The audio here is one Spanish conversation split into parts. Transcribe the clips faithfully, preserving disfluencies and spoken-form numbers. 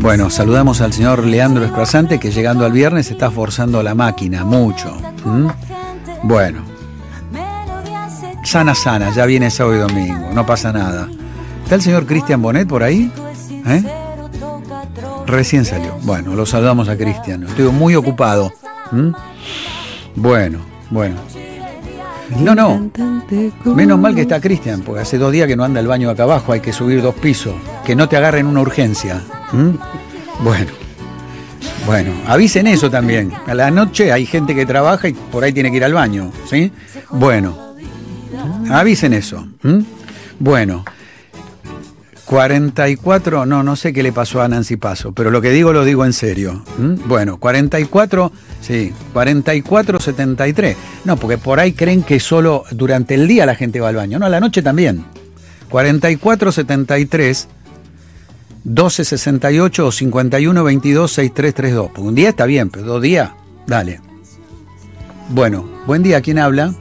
Bueno, saludamos al señor Leandro Escrazante, que llegando al viernes está forzando la máquina, mucho. ¿Mm? Bueno. Sana, sana, ya viene sábado y domingo, no pasa nada. ¿Está el señor Cristian Bonet por ahí? ¿Eh? Recién salió. Bueno, lo saludamos a Cristian. Estoy muy ocupado. ¿Mm? Bueno, bueno. No, no. Menos mal que está Cristian, porque hace dos días que no anda el baño acá abajo, hay que subir dos pisos. Que no te agarren una urgencia. ¿Mm? Bueno. Bueno, avisen eso también. A la noche hay gente que trabaja y por ahí tiene que ir al baño. ¿Sí? Bueno. Avisen eso. ¿Mm? Bueno. cuarenta y cuatro, no, no sé qué le pasó a Nancy Paso, pero lo que digo lo digo en serio. ¿Mm? Bueno, cuarenta y cuatro, sí, cuarenta y cuatro setenta y tres. No, porque por ahí creen que solo durante el día la gente va al baño. No, a la noche también. cuarenta y cuatro setenta y tres, doce sesenta y ocho o cincuenta y uno veintidós sesenta y tres treinta y dos. Porque un día está bien, pero dos días, dale. Bueno, buen día, ¿quién habla?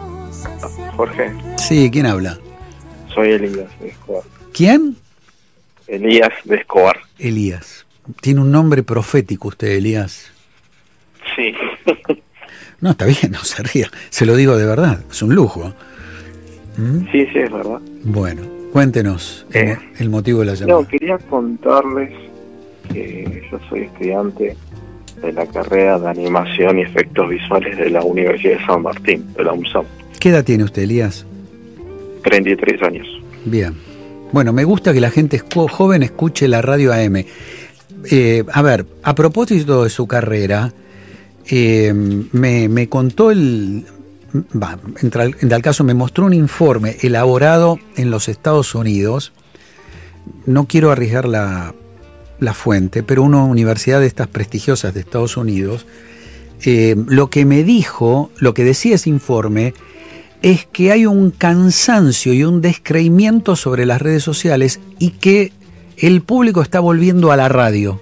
Jorge. Sí, ¿quién habla? Soy Elías de Escobar. ¿Quién? Elías de Escobar. Elías. Tiene un nombre profético usted, Elías. Sí. No, está bien, no se ría. Se lo digo de verdad, es un lujo. ¿Mm? Sí, sí, es verdad. Bueno, cuéntenos eh, el, el motivo de la llamada. No, quería contarles que yo soy estudiante de la carrera de Animación y Efectos Visuales de la Universidad de San Martín, de la UNSAM. ¿Qué edad tiene usted, Elías? treinta y tres años. Bien. Bueno, me gusta que la gente joven escuche la radio A M. Eh, a ver, a propósito de su carrera, eh, me, me contó el... Va, en tal, en tal caso me mostró un informe elaborado en los Estados Unidos. No quiero arriesgar la, la fuente, pero una universidad de estas prestigiosas de Estados Unidos, eh, lo que me dijo, lo que decía ese informe, es que hay un cansancio y un descreimiento sobre las redes sociales y que el público está volviendo a la radio.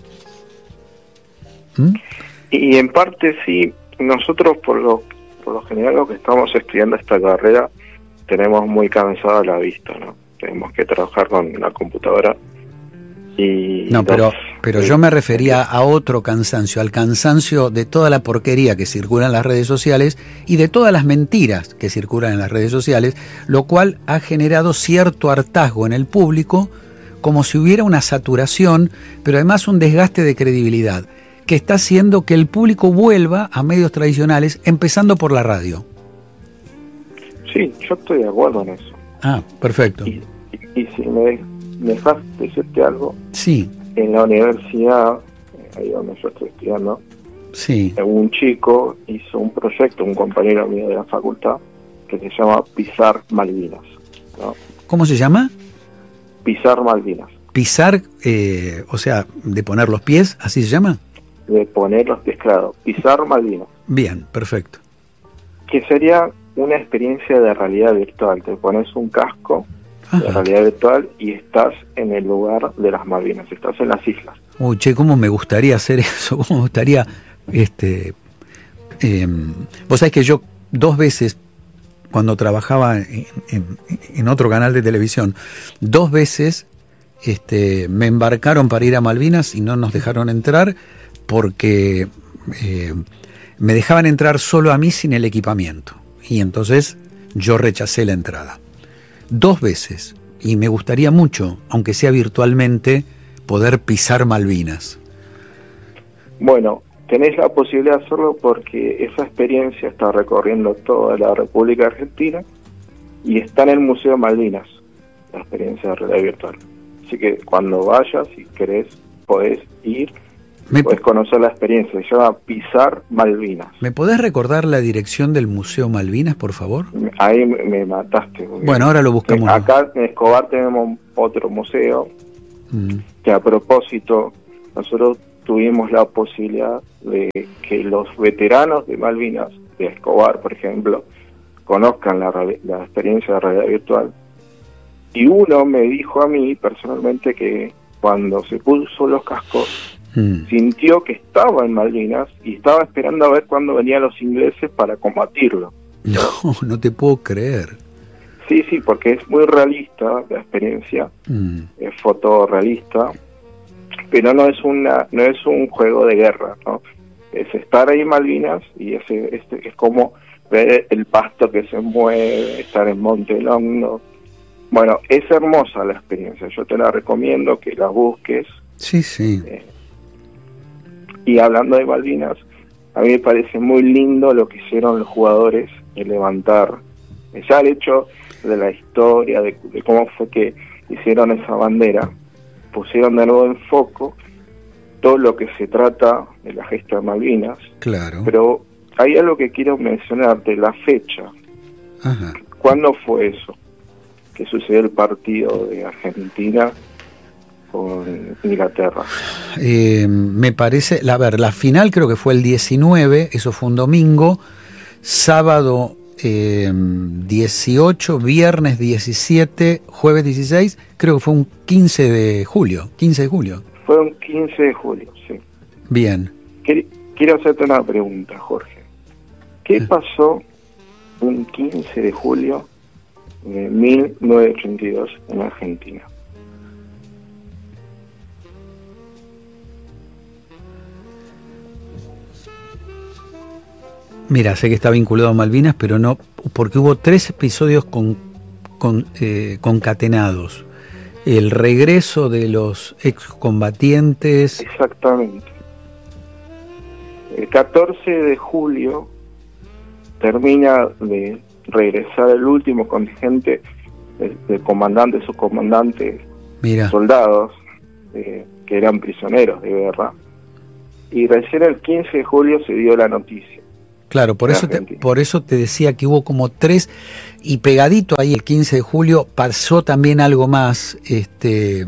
¿Mm? Y en parte sí, nosotros por lo, por lo general lo que estamos estudiando esta carrera tenemos muy cansada la vista, ¿no? Tenemos que trabajar con la computadora y... No, pero, pero yo me refería a otro cansancio, al cansancio de toda la porquería que circula en las redes sociales y de todas las mentiras que circulan en las redes sociales, lo cual ha generado cierto hartazgo en el público, como si hubiera una saturación, pero además un desgaste de credibilidad, que está haciendo que el público vuelva a medios tradicionales, empezando por la radio. Sí, yo estoy de acuerdo en eso. Ah, perfecto. Y, y, y si me... ¿Me dejas decirte algo? Sí. En la universidad, ahí donde yo estoy estudiando, sí. un chico hizo un proyecto, un compañero mío de la facultad, que se llama Pisar Malvinas, ¿no? ¿Cómo se llama? Pisar Malvinas. Pisar, eh, o sea, de poner los pies, ¿así se llama? De poner los pies, claro. Pisar Malvinas. Bien, perfecto. Que sería una experiencia de realidad virtual. Te pones un casco Ajá. de realidad virtual y estás en el lugar de las Malvinas, estás en las islas. Uy, che, cómo me gustaría hacer eso, cómo me gustaría, este, eh, vos sabés que yo dos veces, cuando trabajaba en, en, en otro canal de televisión, dos veces este, me embarcaron para ir a Malvinas y no nos dejaron entrar porque eh, me dejaban entrar solo a mí sin el equipamiento, y entonces yo rechacé la entrada. Dos veces, y me gustaría mucho, aunque sea virtualmente, poder pisar Malvinas. Bueno, tenés la posibilidad de hacerlo porque esa experiencia está recorriendo toda la República Argentina y está en el Museo Malvinas, la experiencia de realidad virtual. Así que cuando vayas, si querés, podés ir, Me... podés conocer la experiencia. Se llama Pisar Malvinas. ¿Me podés recordar la dirección del Museo Malvinas, por favor? Ahí me mataste. Bueno, ahora lo buscamos. Acá en Escobar tenemos otro museo mm. que, a propósito, nosotros tuvimos la posibilidad de que los veteranos de Malvinas, de Escobar, por ejemplo, conozcan la, la experiencia de realidad virtual. Y uno me dijo a mí personalmente que cuando se puso los cascos, Mm. sintió que estaba en Malvinas y estaba esperando a ver cuándo venían los ingleses para combatirlo. No, no te puedo creer. Sí, sí, porque es muy realista la experiencia, mm. es fotorrealista, pero no es una no es un juego de guerra, ¿no? Es estar ahí en Malvinas y es, es, es como ver el pasto que se mueve, estar en Monte Longo. Bueno, es hermosa la experiencia, yo te la recomiendo que la busques. Sí, sí. Eh, y hablando de Malvinas, a mí me parece muy lindo lo que hicieron los jugadores de levantar, ya el hecho de la historia, de, de cómo fue que hicieron esa bandera, pusieron de nuevo en foco todo lo que se trata de la gesta de Malvinas. Claro. Pero hay algo que quiero mencionarte, la fecha. Ajá. ¿Cuándo fue eso? Que sucedió el partido de Argentina con Inglaterra. Eh, me parece, a ver, la final creo que fue el diecinueve, eso fue un domingo, sábado eh, dieciocho, viernes diecisiete, jueves dieciséis, creo que fue un quince de julio, quince de julio. Fue un quince de julio, sí. Bien. Quiero hacerte una pregunta, Jorge. ¿Qué pasó un quince de julio de mil novecientos ochenta y dos en Argentina? Mira, sé que está vinculado a Malvinas, pero no, porque hubo tres episodios con, con, eh, concatenados. El regreso de los excombatientes. Exactamente. El catorce de julio termina de regresar el último contingente de, de comandantes o comandantes, Mira. soldados eh, que eran prisioneros de guerra. Y recién el quince de julio se dio la noticia. Claro, por eso, te, por eso te decía que hubo como tres, y pegadito ahí el quince de julio pasó también algo más, este,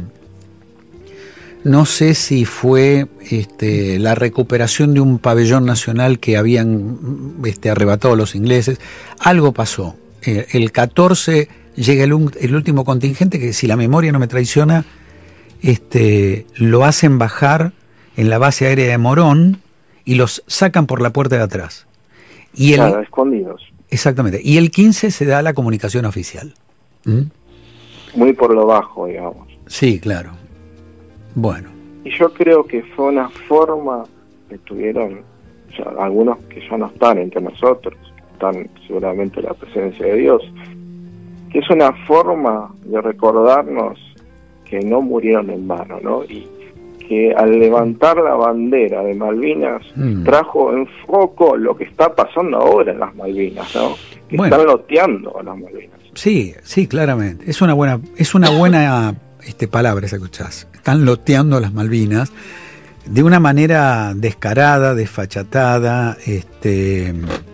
no sé si fue este, la recuperación de un pabellón nacional que habían este, arrebatado los ingleses, algo pasó. Eh, el catorce llega el, el último contingente que, si la memoria no me traiciona, este, lo hacen bajar en la base aérea de Morón y los sacan por la puerta de atrás. Y el, claro, escondidos. Exactamente. Y el quince se da la comunicación oficial. ¿Mm? Muy por lo bajo, digamos. Sí, claro. Bueno. Y yo creo que fue una forma que tuvieron, ya, algunos que ya no están entre nosotros, están seguramente en la presencia de Dios, que es una forma de recordarnos que no murieron en vano, ¿no? Y que al levantar la bandera de Malvinas mm. trajo en foco lo que está pasando ahora en las Malvinas, ¿no? Que bueno. están loteando las Malvinas. Sí, sí, claramente. Es una buena, es una buena este, palabra esa que escuchás. Están loteando las Malvinas de una manera descarada, desfachatada, este,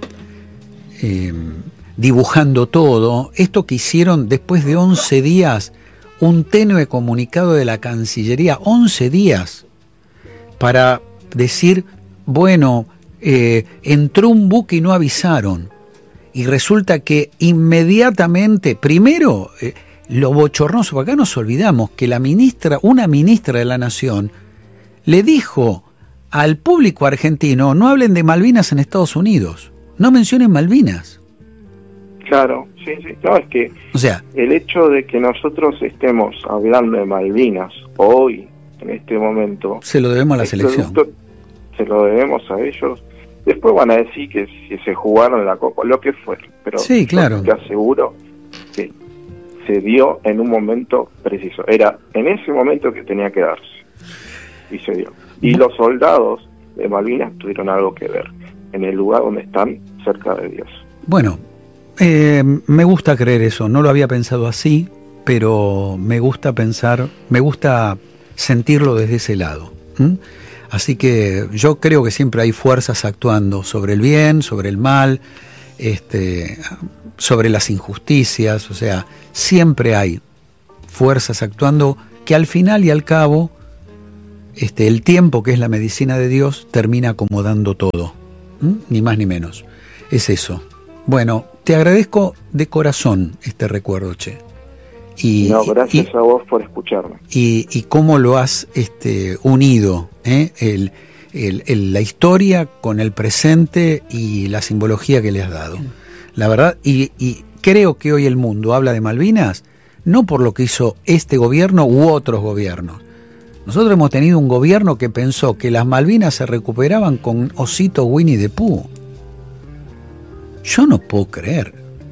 eh, dibujando todo. Esto que hicieron después de once días, un tenue comunicado de la Cancillería, once días, para decir, bueno, eh, entró un buque y no avisaron. Y resulta que inmediatamente, primero, eh, lo bochornoso, porque acá nos olvidamos que la ministra, una ministra de la Nación, le dijo al público argentino, no hablen de Malvinas en Estados Unidos, no mencionen Malvinas. Claro, sí, sí, no, es que o sea, el hecho de que nosotros estemos hablando de Malvinas hoy, en este momento, se lo debemos a la selección. Se lo debemos a ellos. Después van a decir que si se jugaron la Copa, lo que fue, pero sí, claro. Te aseguro que se dio en un momento preciso. Era en ese momento que tenía que darse. Y se dio. Y los soldados de Malvinas tuvieron algo que ver en el lugar donde están, cerca de Dios. Bueno, eh, me gusta creer eso. No lo había pensado así, pero me gusta pensar, me gusta sentirlo desde ese lado. ¿Mm? Así que yo creo que siempre hay fuerzas actuando sobre el bien, sobre el mal, este, sobre las injusticias, o sea, siempre hay fuerzas actuando que al final y al cabo, este, el tiempo, que es la medicina de Dios, termina acomodando todo, ¿Mm? Ni más ni menos. Es eso. Bueno, te agradezco de corazón este recuerdo, Che. Y, no, gracias y, a vos por escucharme. Y, y cómo lo has este, unido, ¿eh? el, el, el, la historia con el presente y la simbología que le has dado. La verdad, y, y creo que hoy el mundo habla de Malvinas no por lo que hizo este gobierno u otros gobiernos, Nosotros hemos tenido un gobierno que pensó que las Malvinas se recuperaban con osito Winnie the Pooh. Yo no puedo creer.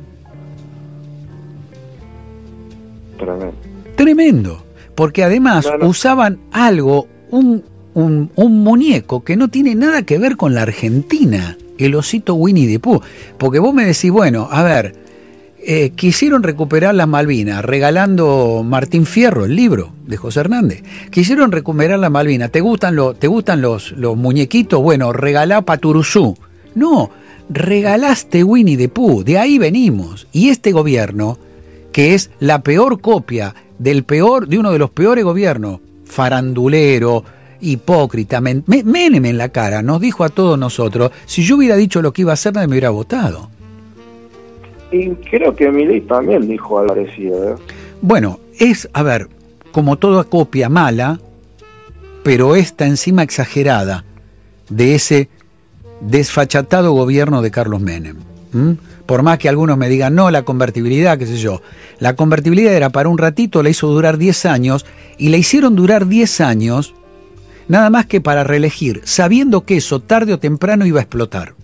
Tremendo. Tremendo. Porque además no, no. usaban algo, un, un, un muñeco que no tiene nada que ver con la Argentina, el osito Winnie the Pooh. Porque vos me decís, bueno, a ver, eh, quisieron recuperar las Malvinas regalando Martín Fierro, el libro de José Hernández. Quisieron recuperar las Malvinas. ¿Te gustan, lo, te gustan los, los muñequitos? Bueno, regalá Paturuzú. No, regalaste Winnie the Pooh. De ahí venimos. Y este gobierno, que es la peor copia del peor, de uno de los peores gobiernos, farandulero, hipócrita, men, Menem en la cara, nos dijo a todos nosotros, si yo hubiera dicho lo que iba a hacer, nadie me hubiera votado. Y creo que Milei también dijo algo parecido, ¿eh? Bueno, es, a ver, como toda copia mala, pero esta encima exagerada de ese desfachatado gobierno de Carlos Menem. ¿Mm? Por más que algunos me digan, no, la convertibilidad, qué sé yo. La convertibilidad era para un ratito, la hizo durar diez años, y la hicieron durar diez años, nada más que para reelegir, sabiendo que eso tarde o temprano iba a explotar.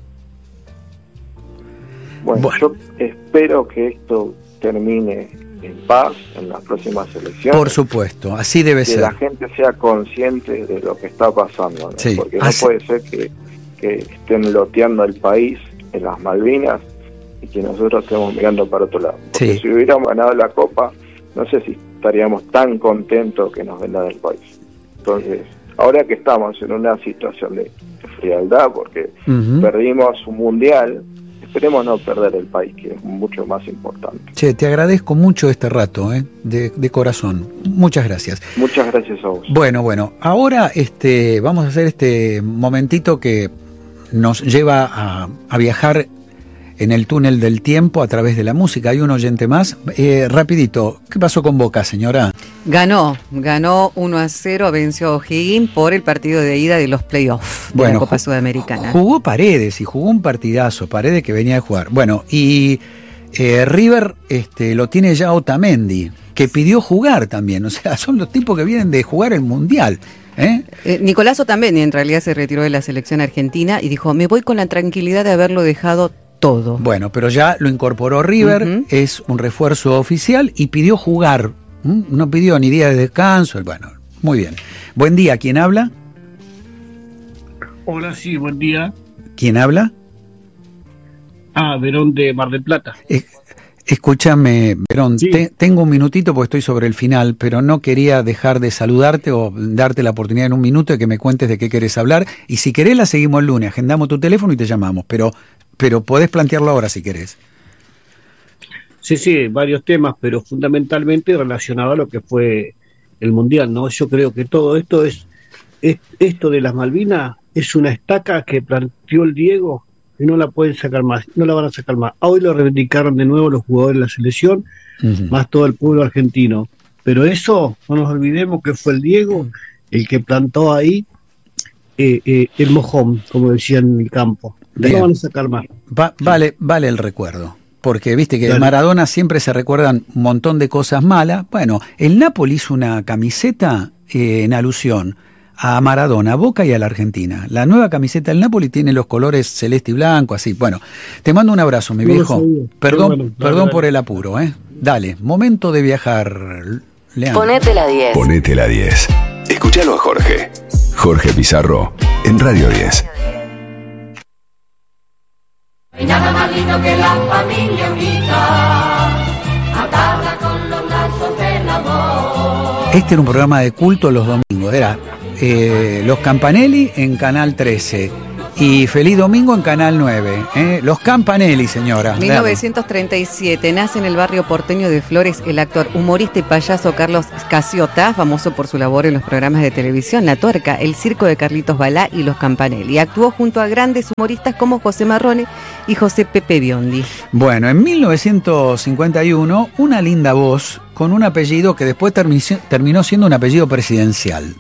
Bueno, bueno, yo espero que esto termine en paz en las próximas elecciones. Por supuesto, así debe que ser. Que la gente sea consciente de lo que está pasando, ¿no? Sí, porque no así... puede ser que, que estén loteando el país en las Malvinas y que nosotros estemos mirando para otro lado. Porque sí. si hubiéramos ganado la Copa, no sé si estaríamos tan contentos que nos vendan el país. Entonces, ahora que estamos en una situación de frialdad, porque uh-huh. perdimos un mundial, esperemos no perder el país, que es mucho más importante. Che, te agradezco mucho este rato, ¿eh? de, de corazón. Muchas gracias. Muchas gracias a vos. Bueno, bueno, ahora este, vamos a hacer este momentito que nos lleva a, a viajar en el túnel del tiempo a través de la música. Hay un oyente más. Eh, rapidito, ¿qué pasó con Boca, señora? Ganó, ganó uno a cero, venció a O'Higgins por el partido de ida de los playoffs de bueno, la Copa Sudamericana. Jugó Paredes y jugó un partidazo, Paredes que venía a jugar. Bueno, y eh, River este, lo tiene ya Otamendi, que pidió jugar también. O sea, son los tipos que vienen de jugar el Mundial. ¿Eh? Eh, Nicolás Otamendi en realidad se retiró de la selección argentina y dijo, me voy con la tranquilidad de haberlo dejado todo. Bueno, pero ya lo incorporó River, uh-huh. es un refuerzo oficial y pidió jugar. ¿Mm? No pidió ni día de descanso. Bueno, muy bien. Buen día, ¿quién habla? Hola, sí, buen día. ¿Quién habla? Ah, Verón de Mar del Plata. Eh, escúchame, Verón, sí. te, tengo un minutito porque estoy sobre el final, pero no quería dejar de saludarte o darte la oportunidad en un minuto de que me cuentes de qué querés hablar. Y si querés la seguimos el lunes, agendamos tu teléfono y te llamamos, pero... Pero podés plantearlo ahora si querés. Sí, sí, varios temas, pero fundamentalmente relacionado a lo que fue el Mundial, ¿no? Yo creo que todo esto es, es esto de las Malvinas es una estaca que planteó el Diego y no la pueden sacar más, no la van a sacar más. Hoy lo reivindicaron de nuevo los jugadores de la selección, uh-huh. más todo el pueblo argentino. Pero eso, no nos olvidemos que fue el Diego el que plantó ahí eh, eh, el mojón, como decían en el campo. Bien. No van a sacar más. Va, vale, vale el recuerdo. Porque viste que de Maradona siempre se recuerdan un montón de cosas malas. Bueno, el Napoli hizo una camiseta eh, en alusión a Maradona, a Boca y a la Argentina. La nueva camiseta del Napoli tiene los colores celeste y blanco, así. Bueno, te mando un abrazo, mi viejo. Perdón, bueno, dale, perdón dale. por el apuro, ¿eh? Dale, momento de viajar, Leandro. Ponete la diez. Ponete la diez. Escuchalo a Jorge. Jorge Pizarro, en Radio diez. Y nada más lindo que la familia unida, atada con los lazos del amor. Este era un programa de culto los domingos, era eh, Los Campanelli en Canal trece y Feliz Domingo en Canal nueve. ¿eh? Los Campanelli, señora. mil novecientos treinta y siete, nace en el barrio porteño de Flores el actor, humorista y payaso Carlos Scasiotta, famoso por su labor en los programas de televisión La Tuerca, El Circo de Carlitos Balá y Los Campanelli. Actuó junto a grandes humoristas como José Marrone y José Pepe Biondi. Bueno, en mil novecientos cincuenta y uno, una linda voz con un apellido que después termi- terminó siendo un apellido presidencial.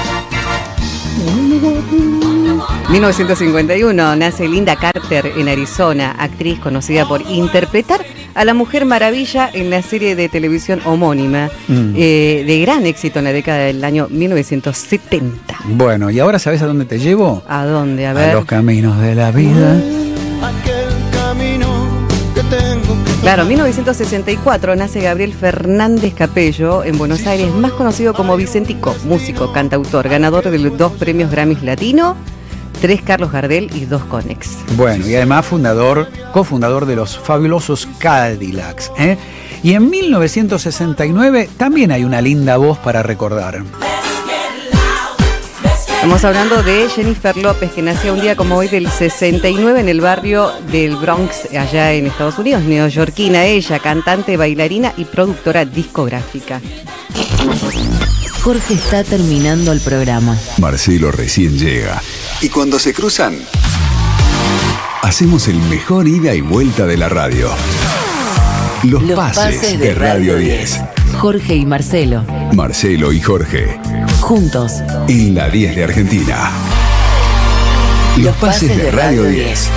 mil novecientos cincuenta y uno, nace Linda Carter en Arizona, actriz conocida por interpretar a la Mujer Maravilla en la serie de televisión homónima, mm. eh, de gran éxito en la década del año mil novecientos setenta. Bueno, ¿y ahora sabes a dónde te llevo? ¿A dónde? A ver. A los caminos de la vida. Aquel camino que tengo que Claro, en mil novecientos sesenta y cuatro nace Gabriel Fernández Capello en Buenos Aires, más conocido como Vicentico, músico, cantautor, ganador de los dos premios Grammys Latino, tres Carlos Gardel y dos Conex. Bueno, y además fundador, cofundador de los fabulosos Cadillacs, ¿eh? Y en mil novecientos sesenta y nueve también hay una linda voz para recordar. Estamos hablando de Jennifer López, que nació un día como hoy del sesenta y nueve en el barrio del Bronx, allá en Estados Unidos, neoyorquina ella, cantante, bailarina y productora discográfica. Jorge está terminando el programa. Marcelo recién llega. Y cuando se cruzan, hacemos el mejor ida y vuelta de la radio. Los, Los pases, pases de, de Radio diez. Jorge y Marcelo. Marcelo y Jorge. Juntos. En la diez de Argentina. Los, Los pases, pases de, de Radio diez.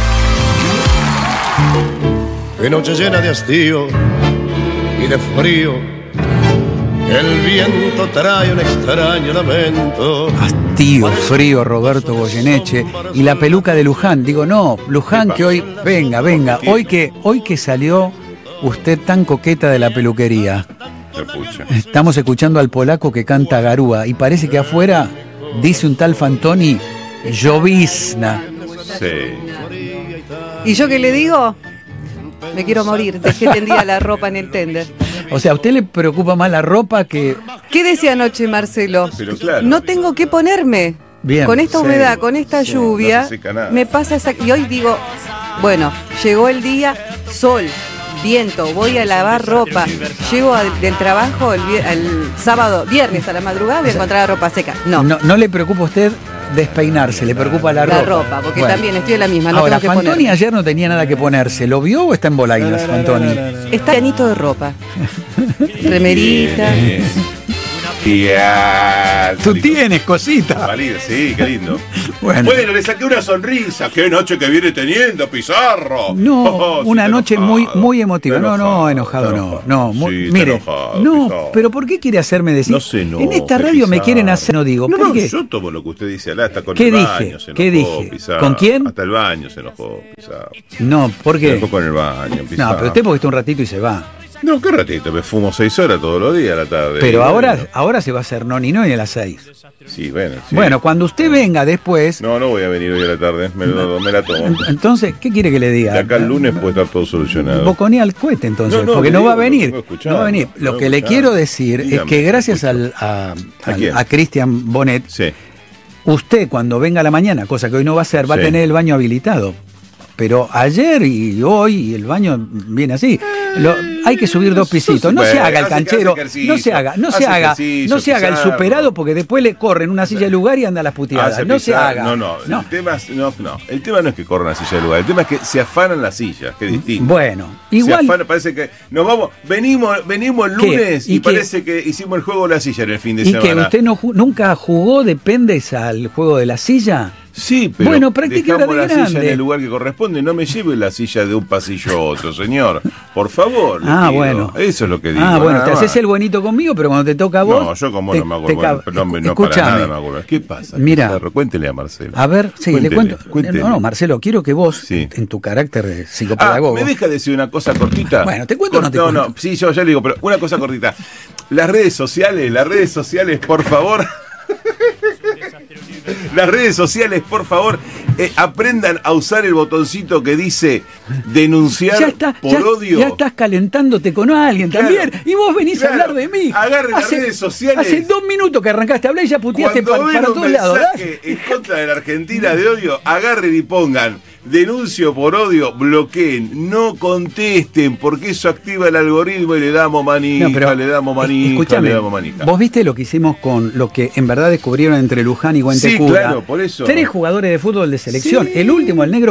De noche llena de hastío y de frío, el viento trae un extraño lamento. Hastío, frío, Roberto Goyeneche. Y la peluca de Luján. Digo, no, Luján, que hoy... Venga, venga. Hoy que, hoy que salió usted tan coqueta de la peluquería. Estamos escuchando al polaco que canta Garúa. Y parece que afuera dice un tal Fantoni, llovizna. Sí. ¿Y yo qué le digo? Me quiero morir. Dejé tendida la ropa en el tender. O sea, ¿a usted le preocupa más la ropa que...? ¿Qué decía anoche Marcelo? Pero claro. No tengo que ponerme. Bien. Con esta humedad, sí, con esta sí, lluvia, no me pasa esa... Y hoy digo, bueno, llegó el día, sol, viento, voy a lavar ropa, llego al, del trabajo el, el sábado, viernes a la madrugada, voy a encontrar la ropa seca. No. No, no le preocupa a usted despeinarse, le preocupa la, la ropa. La ropa, porque bueno. También estoy en la misma, no Ahora, tengo que Fantoni ponerme. ayer no tenía nada que ponerse, ¿lo vio o está en bolainas, Fantoni? Está llanito de ropa. Remerita. Yeah, Tú tienes cositas. Sí, qué lindo. Bueno. bueno, le saqué una sonrisa. Qué noche que viene teniendo, Pizarro. No, oh, una sí, noche enojado. muy muy emotiva. Está No, enojado, no, enojado no. No, muy, sí, mire. Enojado, no, Pizarro. pero ¿por qué quiere hacerme decir? No sé, no. En esta radio me quieren hacer, no digo. No, ¿por no, qué? yo tomo lo que usted dice, Alá, hasta con ¿Qué el dije? baño se enojó, ¿Qué dije? Pizarro. ¿Con quién? Hasta el baño se enojó, Pizarro. No, ¿por Se qué? enojó con el baño, Pizarro. No, pero usted porque está un ratito y se va. No, qué ratito, me fumo seis horas todos los días a la tarde. Pero ahora, ahora se va a hacer no ni no ni a las seis. Sí, bueno. Sí. Bueno, cuando usted venga después. No, no voy a venir hoy a la tarde, me, lo, me la tomo. Entonces, ¿qué quiere que le diga? De acá el lunes puede estar todo solucionado. Boconea al cohete entonces, No, no, porque no digo, va a venir. Lo no va a venir. Lo que le quiero decir Dígame, es que gracias al, a, ¿A, al, a Cristian Bonet, sí. Usted cuando venga a la mañana, cosa que hoy no va a hacer, va sí. a tener el baño habilitado. Pero ayer y hoy el baño viene así. Lo, hay que subir dos pisitos. No se haga el canchero. No se haga, no se haga, no se haga el superado porque después le corren una silla de lugar y anda a las puteadas. No se haga. No, no, no. El tema es, no, no. El tema no es que corran la silla de lugar. El tema es que se afanan las sillas, que es distinto. Bueno, igual. Se afanan, parece que nos vamos, venimos, venimos el lunes y, y que, parece que hicimos el juego de la silla en el fin de y semana. Y que usted no, nunca jugó de pendes al juego de la silla. Sí, pero bueno, practique dejamos de la grande. silla en el lugar que corresponde. No me lleve la silla de un pasillo a otro, señor. Por favor. Ah, pido. Eso es lo que digo. Ah, bueno, te haces el buenito conmigo, pero cuando te toca a vos. No, yo como te, no me acuerdo. No, no, no para nada me acuerdo. ¿Qué pasa? Mira. Pizarro? Cuéntele a Marcelo. A ver, sí, cuéntele, le cuento. Cuéntele. No, no, Marcelo, quiero que vos, sí. en tu carácter de psicopedagogo. Ah, ¿me deja decir una cosa cortita? Bueno, ¿te cuento o no te no, cuento? No, sí, yo ya le digo, pero una cosa cortita. Las redes sociales, las redes sociales, por favor. Las redes sociales, por favor, eh, aprendan a usar el botoncito que dice denunciar ya está, por ya, odio. Ya estás calentándote con alguien claro, también. Y vos venís claro, a hablar de mí. Agarren hace, las redes sociales. Hace dos minutos que arrancaste a hablar y ya puteaste para, para todos lados. En contra de la Argentina de odio, agarren y pongan denuncio por odio, bloqueen, no contesten, porque eso activa el algoritmo y le damos manija, no, pero, le damos manija, escuchame, le damos manija. Vos viste lo que hicimos con lo que en verdad descubrieron entre Luján y Guantecura. Sí, claro, por eso. Tres jugadores de fútbol de selección. Sí. El último, el negro